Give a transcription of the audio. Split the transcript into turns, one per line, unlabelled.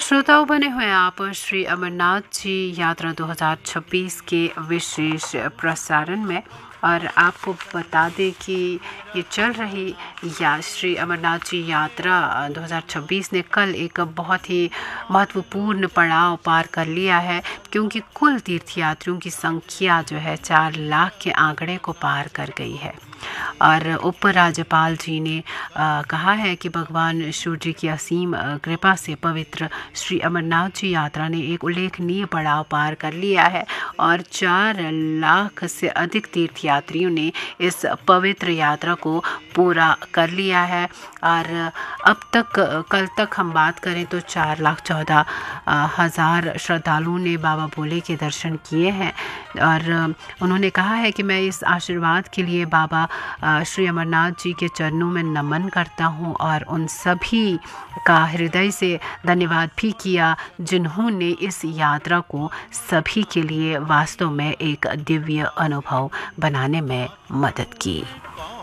श्रोताओं, बने हुए आप श्री अमरनाथ जी यात्रा 2026 के विशेष प्रसारण में। और आपको बता दें कि ये चल रही या श्री अमरनाथ जी यात्रा 2026 ने कल एक बहुत ही महत्वपूर्ण पड़ाव पार कर लिया है, क्योंकि कुल तीर्थयात्रियों की संख्या जो है 4 लाख के आंकड़े को पार कर गई है। और उपराज्यपाल जी ने कहा है कि भगवान शिव जी की असीम कृपा से पवित्र श्री अमरनाथ जी यात्रा ने एक उल्लेखनीय पड़ाव पार कर लिया है और 4 लाख से अधिक तीर्थयात्रियों ने इस पवित्र यात्रा को पूरा कर लिया है। और अब तक कल तक हम बात करें तो 4,14,000 श्रद्धालुओं ने बाबा भोले के दर्शन किए हैं। और उन्होंने कहा है कि मैं इस आशीर्वाद के लिए बाबा श्री अमरनाथ जी के चरणों में नमन करता हूं और उन सभी का हृदय से धन्यवाद भी किया जिन्होंने इस यात्रा को सभी के लिए वास्तव में एक दिव्य अनुभव बनाने में मदद की।